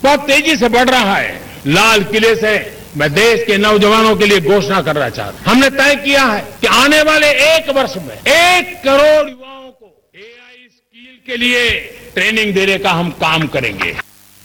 बहुत तेजी से बढ़ रहा है। लाल किले से मैं देश के नौजवानों के लिए घोषणा करना चाहता हूं। हमने तय किया है कि आने वाले 1 वर्ष में 1 करोड़ युवाओं को एआई स्किल के लिए ट्रेनिंग देने का हम काम करेंगे।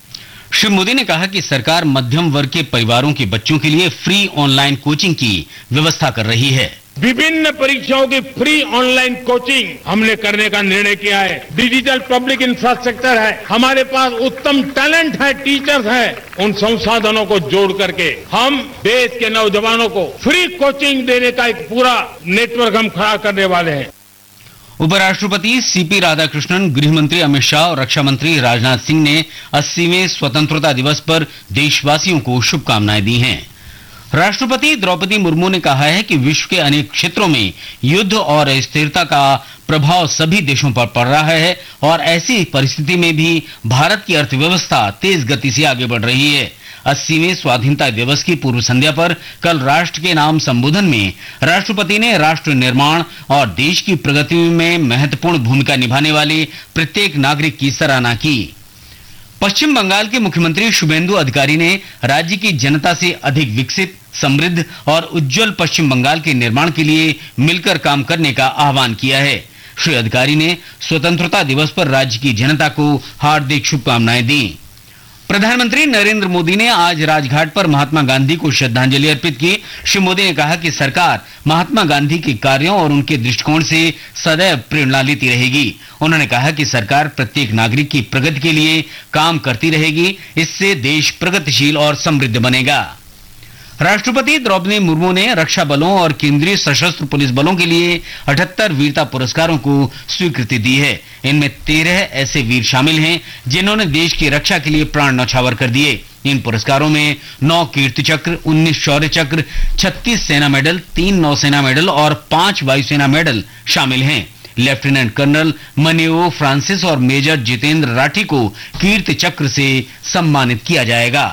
श्री मोदी ने कहा कि सरकार मध्यम वर्ग के परिवारों के बच्चों के लिए फ्री ऑनलाइन कोचिंग की व्यवस्था कर रही है। विभिन्न परीक्षाओं की फ्री ऑनलाइन कोचिंग हमने करने का निर्णय किया है। डिजिटल पब्लिक इंफ्रास्ट्रक्चर है, हमारे पास उत्तम टैलेंट है, टीचर्स है। उन संसाधनों को जोड़ करके हम देश के नौजवानों को फ्री कोचिंग देने का एक पूरा नेटवर्क हम खड़ा करने वाले हैं। उपराष्ट्रपति सीपी राधाकृष्णन, गृह मंत्री अमित शाह और रक्षा मंत्री राजनाथ सिंह ने 80वें स्वतंत्रता दिवस पर देशवासियों को शुभकामनाएं दी हैं। राष्ट्रपति द्रौपदी मुर्मू ने कहा है कि विश्व के अनेक क्षेत्रों में युद्ध और अस्थिरता का प्रभाव सभी देशों पर पड़ रहा है और ऐसी परिस्थिति में भी भारत की अर्थव्यवस्था तेज गति से आगे बढ़ रही है। 80वें स्वाधीनता दिवस की पूर्व संध्या पर कल राष्ट्र के नाम संबोधन में राष्ट्रपति ने राष्ट्र निर्माण और देश की प्रगति में महत्वपूर्ण भूमिका निभाने वाले प्रत्येक नागरिक की सराहना की। पश्चिम बंगाल के मुख्यमंत्री शुभेंदु अधिकारी ने राज्य की जनता से अधिक विकसित, समृद्ध और उज्जवल पश्चिम बंगाल के निर्माण के लिए मिलकर काम करने का आह्वान किया है। श्री अधिकारी ने स्वतंत्रता दिवस पर राज्य की जनता को हार्दिक शुभकामनाएं दी। प्रधानमंत्री नरेंद्र मोदी ने आज राजघाट पर महात्मा गांधी को श्रद्धांजलि अर्पित की। श्री मोदी ने कहा कि सरकार महात्मा गांधी के कार्यों और उनके दृष्टिकोण से सदैव प्रेरणा लेती रहेगी। उन्होंने कहा कि सरकार प्रत्येक नागरिक की प्रगति के लिए काम करती रहेगी, इससे देश प्रगतिशील और समृद्ध बनेगा। राष्ट्रपति द्रौपदी मुर्मू ने रक्षा बलों और केंद्रीय सशस्त्र पुलिस बलों के लिए 78 वीरता पुरस्कारों को स्वीकृति दी है। इनमें 13 ऐसे वीर शामिल हैं जिन्होंने देश की रक्षा के लिए प्राण न्यौछावर कर दिए। इन पुरस्कारों में 9 कीर्ति चक्र, 19 शौर्य चक्र, 36 सेना मेडल, 3 नौसेना मेडल और 5 वायुसेना मेडल शामिल हैं। लेफ्टिनेंट कर्नल मनेओ फ्रांसिस और मेजर जितेंद्र राठी को कीर्ति चक्र से सम्मानित किया जाएगा।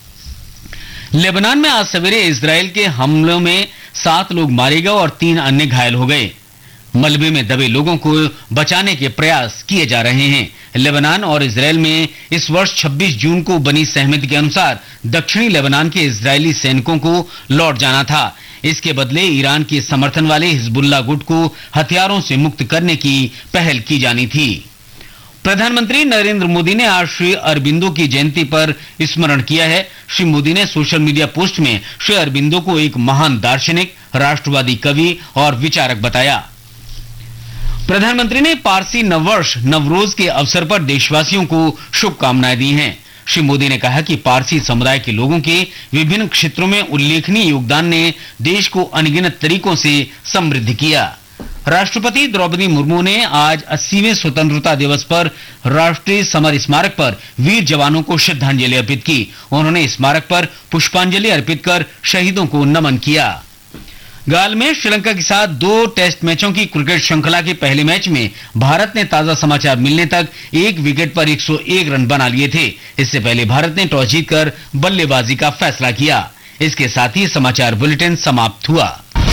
लेबनान में आज सवेरे इजरायल के हमलों में 7 लोग मारे गए और 3 अन्य घायल हो गए। मलबे में दबे लोगों को बचाने के प्रयास किए जा रहे हैं। लेबनान और इजरायल में इस वर्ष 26 जून को बनी सहमति के अनुसार दक्षिणी लेबनान के इजरायली सैनिकों को लौट जाना था। इसके बदले ईरान के समर्थन वाले हिजबुल्लाह गुट को हथियारों से मुक्त करने की पहल की जानी थी। प्रधानमंत्री नरेंद्र मोदी ने आज श्री अरबिंदो की जयंती पर स्मरण किया है। श्री मोदी ने सोशल मीडिया पोस्ट में श्री अरबिंदो को एक महान दार्शनिक, राष्ट्रवादी कवि और विचारक बताया। प्रधानमंत्री ने पारसी नववर्ष नवरोज के अवसर पर देशवासियों को शुभकामनाएं दी हैं। श्री मोदी ने कहा कि पारसी समुदाय के लोगों के विभिन्न क्षेत्रों में उल्लेखनीय योगदान ने देश को अनगिनत तरीकों से समृद्ध किया। राष्ट्रपति द्रौपदी मुर्मू ने आज 80वें स्वतंत्रता दिवस पर राष्ट्रीय समर स्मारक पर वीर जवानों को श्रद्धांजलि अर्पित की। उन्होंने स्मारक पर पुष्पांजलि अर्पित कर शहीदों को नमन किया। गाल में श्रीलंका के साथ 2 टेस्ट मैचों की क्रिकेट श्रृंखला के पहले मैच में भारत ने ताजा समाचार मिलने तक 1 विकेट पर 101 रन बना लिए थे। इससे पहले भारत ने टॉस जीतकर बल्लेबाजी का फैसला किया। इसके साथ ही समाचार बुलेटिन समाप्त हुआ।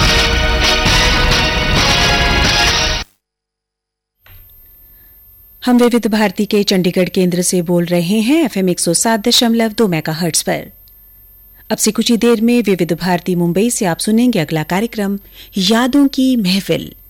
हम विविध भारती के चंडीगढ़ केंद्र से बोल रहे हैं FM 107.2 मेगाहर्ट्ज पर। अब से कुछ ही देर में विविध भारती मुंबई से आप सुनेंगे अगला कार्यक्रम यादों की महफिल।